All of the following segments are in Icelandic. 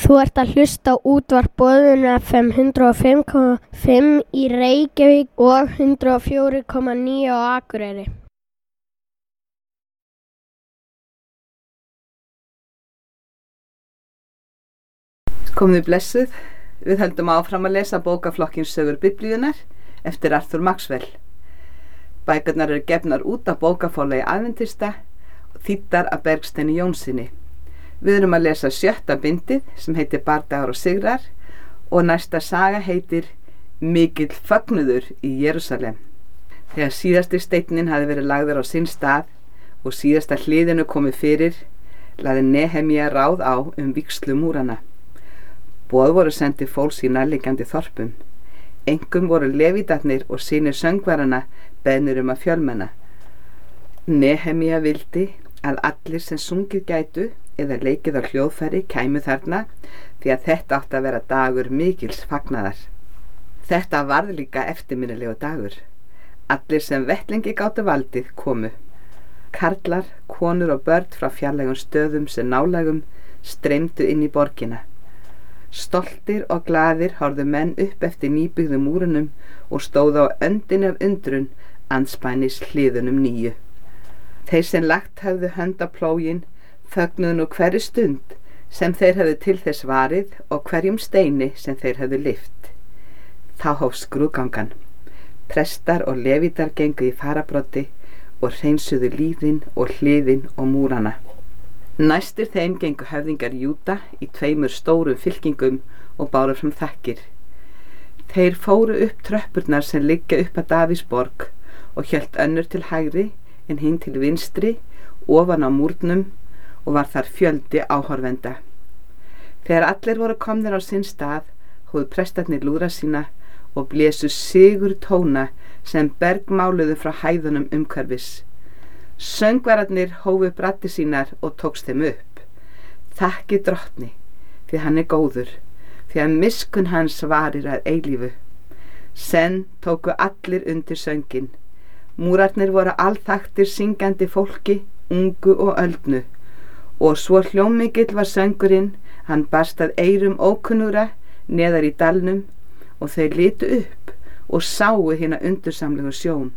Þú ert að hlusta á útvarp Boðun FM 105,5 í Reykjavík og 104,9 á Akureyri. Komið blessuð, við höldum áfram að lesa bókaflokkins Sögur Biblíunnar eftir Arthur Maxwell. Bækurnar eru gefnar út af bókaforlagi Adventista og þýddar af Bergsteini Jónssyni. Við erum að lesa 7. bindið sem heitir Bardagar og sigrar og næsta saga heitir Mikill fögnuður í Jerúsalem. Þegar síðasti steinninn hafði verið lagður á sinn stað og síðasta hliðinu komið fyrir, lagði Nehemía ráð á vígslu múrana. Boð voru sendið fólks í nærliggjandi þorpum. Einkum voru levítarnir og synir söngvarana beðnir að fjölmenna. Nehemía vildi að allir sem sungið gætu eða leikið á hljóðfæri kæmu þarna því að þetta átti að vera dagur mikils fagnaðar. Þetta varð líka eftirminnilegu dagur. Allir sem vettlingi gátu valdið komu. Karlar, konur og börn frá fjarlægum stöðum sem nálægum streymdu inn í borgina. Stoltir og glaðir horfðu menn upp eftir nýbyggðum múrunum og stóðu á öndinni af undrun andspænis hliðunum nýju. Þeir sem lagt höfðu hönd á plóginn fögnuðu nú hverri stund sem þeir höfðu til þess varið og hverjum steini sem þeir höfðu lyft. Þá hófst skrúðgangan. Prestar og levítar gengu í farabroddi og hreinsuðu líðin og hliðin og múrana. Næstir þeim gengu höfðingar Júda í 2 stórum fylkingum og báru fram þakkir. Þeir fóru upp tröppurnar sem liggja upp að Davíðsborg og hélt önnur til hægri en hinn til vinstri ofan á múrnum og var þar fjöldi áhorfenda. Þegar allir voru komnir á sinn stað, hófu prestarnir lúðra sína og blésu sigur tóna sem bergmáluðu frá hæðunum umhverfis. Söngvararnir hófu upp raddir sínar og tókst þeim upp. Þakki drottni, því hann er góður, því að miskunn hans varir að eilífu. Senn tóku allir undir sönginn. Múrarnir voru alþaktir syngjandi fólki, ungu og öldnu, og svo hljómmikill var söngurinn, hann barst að eyrum ókunnugra neðar í dalnum og þeir litu upp og sáu hina undursamlegu sjón.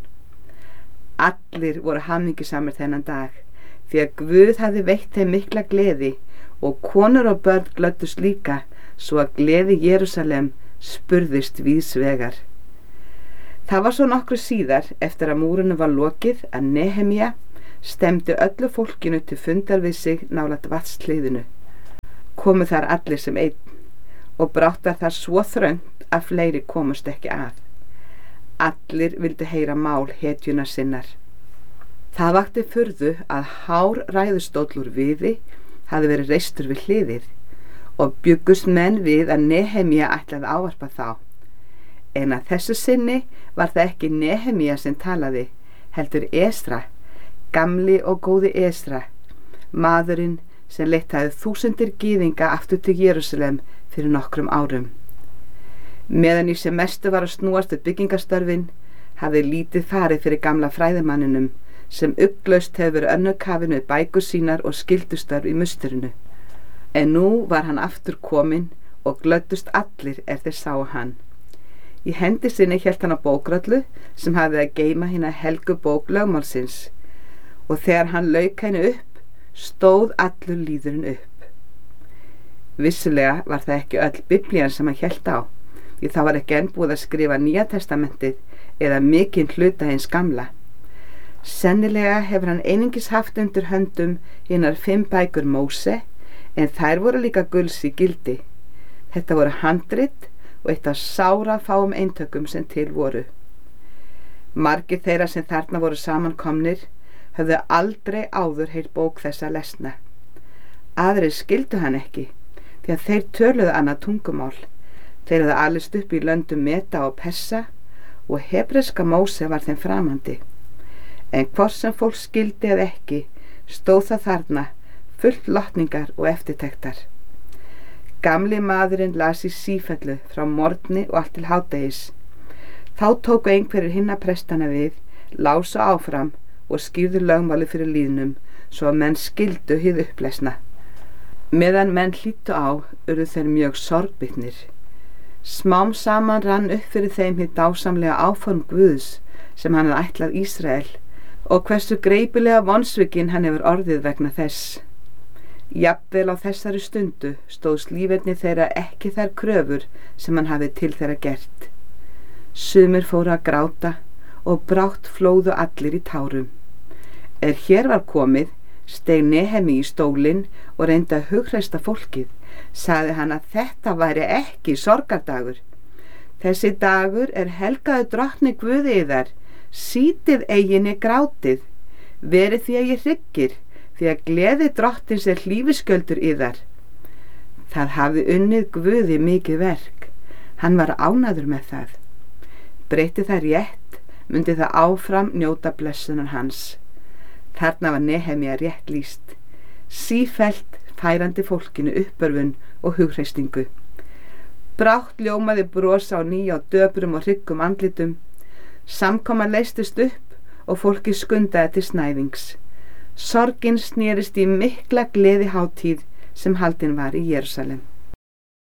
Allir voru hamingjusamir þennan dag, því að Guð hafði veitt þeim mikla gleði og konur og börn glöddust líka, svo að gleði Jerúsalem spurðist víðs vegar. Það var svo nokkru síðar, eftir að múrunum var lokið, að Nehemía stemdi öllu fólkinu til fundar við sig nálægt vatnshliðinu. Komu þar allir sem einn og brátt var þar svo þröngt að fleiri komust ekki að. Allir vildu heyra mál hetjuna sinnar. Það vakti furðu að hár ræðustóll úr viði hafði verið reistur við hliðið og bjuggust menn við að Nehemía ætlaði ávarpa þá. En að þessu sinni var það ekki Nehemía sem talaði, heldur Esra, gamli og góði Esra, maðurinn sem leitt hafði 1000 gyðinga aftur til Jerúsalem fyrir nokkrum árum. Meðan í sem mestu var að snúast við byggingarstörfin, hafði lítið farið fyrir gamla fræðimanninum sem ugglaust hefur önnukafin við bækur sínar og skyldustörf í musturinu. En nú var hann aftur kominn og glöddust allir þeir sáu hann. Í hendi sinni hélt hann á bókröllu sem hafði að geyma hina helgu bók lögmálsins og þegar hann lauk henni upp, stóð allur lýðurinn upp. Vissulega var það ekki öll Biblían sem hann hélt á, því það var ekki enn búið að skrifa Nýja testamentið eða mikinn hluta hins gamla. Sennilega hefur hann einungis haft undir höndum hinar 5 bækur Móse, en þær voru líka gulls í gildi. Þetta voru handrit og eitt af sárafáum eintökum sem til voru. Margir þeirra sem þarna voru samankomnir höfðu aldrei áður heyrt bók þessa lesna. Aðrir skildu hann ekki, því að þeir töluðu annað tungumál. Þeir hafði alist upp í löndum Meda og Persa og hebreska Móse var þeim framandi. En hvort sem fólk skildi eða ekki, stóð það þarna, fullt lotningar og eftirtektar. Gamli maðurinn las í sífellu frá morgni og allt til hádegis. Þá tóku einhverjir hinna prestana við, lásu áfram og skýrðu lögmáli fyrir lýðnum, svo að menn skildu hið upplesna. Meðan menn hlýddu á, urðu þeir mjög sorgbittnir. Smám saman rann upp fyrir þeim hið dásamlega áform Guðs sem hann hafði ætlað Ísrael og hversu greipilega vonsvikinn hann hefur orðið vegna þess. Jafnvel á þessari stundu stóðst líferni þeirra ekki þær kröfur sem hann hafði til þeirra gert. Sumir fóru að gráta og brátt flóðu allir í tárum. Hér var komið, steig Nehemi í stólinn og reyndi að hughreysta fólkið. Sagði hann að þetta væri ekki sorgardagur. Þessi dagur helgaður drottni Guði yðar, sítið eiginni grátið, verið því að ég hryggir, því að gleði drottins hlífiskjöldur yðar. Það hafði unnið Guði mikið verk, hann var ánægður með það. Breyti það rétt, mundi það áfram njóta blessunar hans. Þarna var Nehemía rétt lýst, sífellt færandi fólkinu uppörvun og hughreysingu. Brátt ljómaði bros á ný á döprum og hryggum andlitum. Samkoman leystist upp og fólki skundaði til snæðings. Sorgin snerist í mikla gleði hátíð sem haldin var í Jerúsalem.